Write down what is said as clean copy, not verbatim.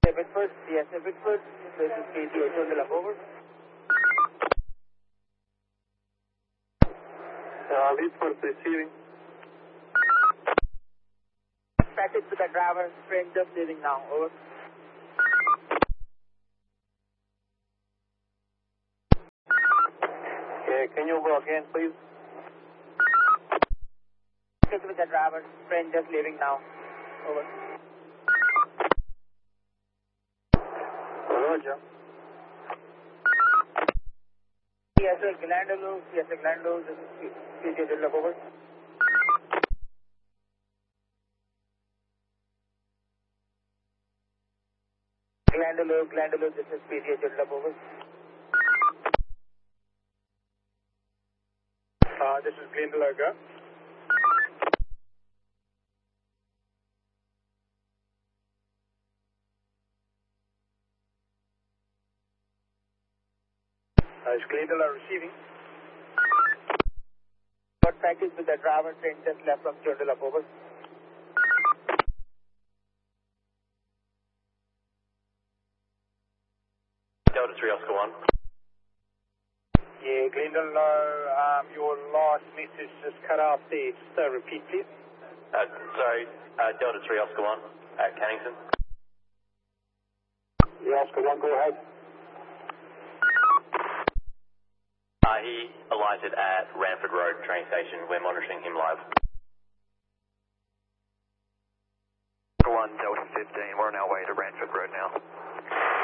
Whitford, yes, Whitford. This is PTA Joondalup, over. Whitford receiving. Package to the driver, train just leaving now, over. Okay, can you go again, please? Package with the driver, train just leaving now, over. Roger. Yes, sir, Glandaloo, yes, sir, Glandaloo, this is PTA Joondalup, over. Glandaloo, this is PTA Joondalup, over. This is Glandaloo, go. Is Glandaloo receiving? Got package with the driver, train just left from Joondalup, over. Delta 3 Oscar 1. Yeah, Glandaloo, your last message just cut off there. Just repeat, please. Sorry, Delta 3 Oscar 1 at Cannington. Yeah, Oscar 1, go ahead. He alighted at Ranford Road train station. We're monitoring him live. Oscar 1, Delta 15, we're on our way to Ranford Road now.